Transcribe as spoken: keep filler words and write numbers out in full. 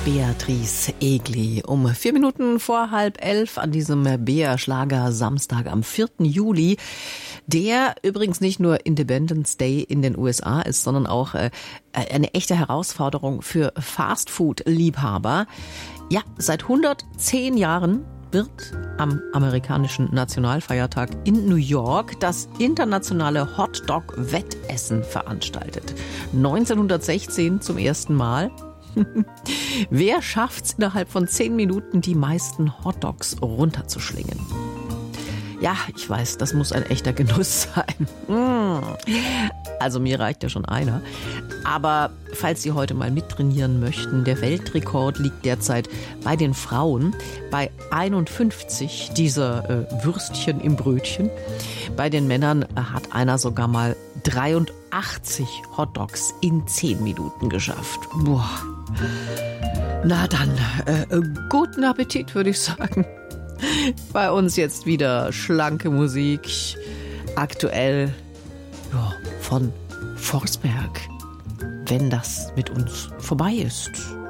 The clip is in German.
Beatrice Egli um vier Minuten vor halb elf an diesem B R-Schlager Samstag am vierten Juli, der übrigens nicht nur Independence Day in den U S A ist, sondern auch äh, eine echte Herausforderung für Fastfood-Liebhaber. Ja, seit hundertzehn Jahren wird am amerikanischen Nationalfeiertag in New York das internationale Hotdog-Wettessen veranstaltet. neunzehnhundertsechzehn zum ersten Mal. Wer schafft's innerhalb von zehn Minuten, die meisten Hotdogs runterzuschlingen? Ja, ich weiß, das muss ein echter Genuss sein. Also mir reicht ja schon einer. Aber falls Sie heute mal mittrainieren möchten, der Weltrekord liegt derzeit bei den Frauen bei einundfünfzig dieser äh, Würstchen im Brötchen. Bei den Männern hat einer sogar mal dreiundachtzig Hotdogs in zehn Minuten geschafft. Boah. Na dann, äh, guten Appetit, würde ich sagen. Bei uns jetzt wieder schlanke Musik, aktuell ja, von Forsberg, wenn das mit uns vorbei ist.